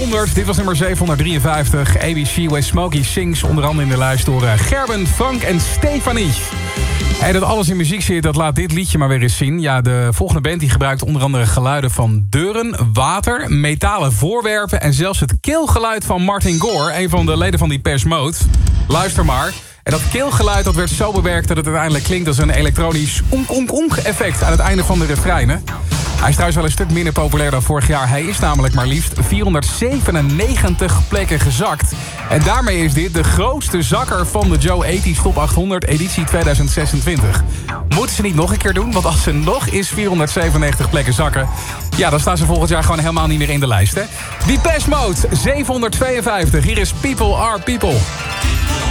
100. Dit was nummer 753. ABC West Smokey Sings, onder andere in de lijst door Gerben, Frank en Stefanie. En dat alles in muziek zit, dat laat dit liedje maar weer eens zien. Ja, de volgende band die gebruikt onder andere geluiden van deuren, water, metalen voorwerpen en zelfs het keelgeluid van Martin Gore, een van de leden van Depeche Mode. Luister maar. En dat keelgeluid dat werd zo bewerkt dat het uiteindelijk klinkt als een elektronisch onk-onk-onk effect aan het einde van de refreinen. Hij is trouwens wel een stuk minder populair dan vorig jaar. Hij is namelijk maar liefst 497 plekken gezakt. En daarmee is dit de grootste zakker van de Joe 80's Top 800 editie 2026. Moeten ze niet nog een keer doen? Want als ze nog eens 497 plekken zakken, ja, dan staan ze volgend jaar gewoon helemaal niet meer in de lijst, hè? Depeche Mode, 752. Hier is People Are People.